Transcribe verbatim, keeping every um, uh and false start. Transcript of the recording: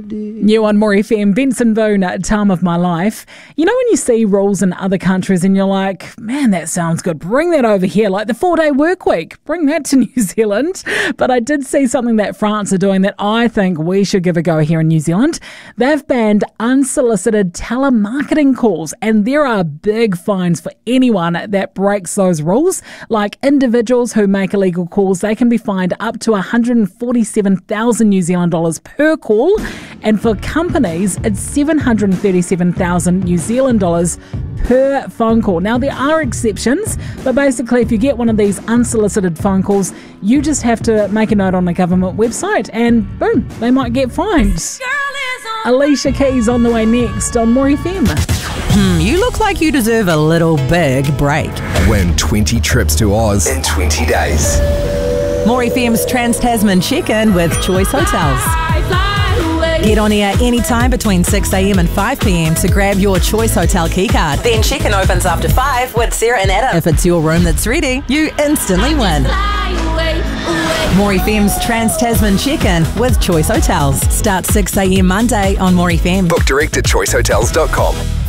New on More F M, Benson Boone, Time of My Life. You know when you see rules in other countries and you're like, man, that sounds good. Bring that over here, like the four-day work week. Bring that to New Zealand. But I did see something that France are doing that I think we should give a go here in New Zealand. They've banned unsolicited telemarketing calls, and there are big fines for anyone that breaks those rules. Like individuals who make illegal calls, they can be fined up to one hundred forty-seven thousand New Zealand dollars per call. And for companies, it's seven hundred thirty-seven thousand New Zealand dollars per phone call. Now, there are exceptions, but basically, if you get one of these unsolicited phone calls, you just have to make a note on the government website, and boom, they might get fined. Alicia Keys on the way next on More F M. Hmm, you look like you deserve a little big break. Win twenty trips to Oz in twenty days. More F M's Trans-Tasman check-in with Choice Hotels. Get on air anytime between six a.m. and five p.m. to grab your Choice Hotel keycard. Then check-in opens after five with Sarah and Adam. If it's your room that's ready, you instantly win. More F M's Trans-Tasman check-in with Choice Hotels. Start six a.m. Monday on More F M. Book direct at choice hotels dot com.